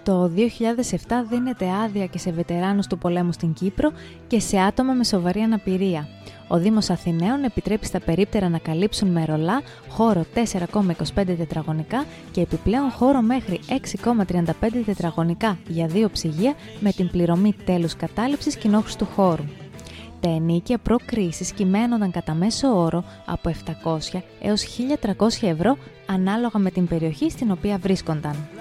Το 2007 δίνεται άδεια και σε βετεράνους του πολέμου στην Κύπρο και σε άτομα με σοβαρή αναπηρία. Ο Δήμος Αθηναίων επιτρέπει στα περίπτερα να καλύψουν με ρολά χώρο 4,25 τετραγωνικά και επιπλέον χώρο μέχρι 6,35 τετραγωνικά για 2 ψυγεία με την πληρωμή τέλους κατάληψης κοινόχρηστου χώρου. Τα ενοίκια προ-κρίσης κυμαίνονταν κατά μέσο όρο από 700 έως 1.300 ευρώ ανάλογα με την περιοχή στην οποία βρίσκονταν.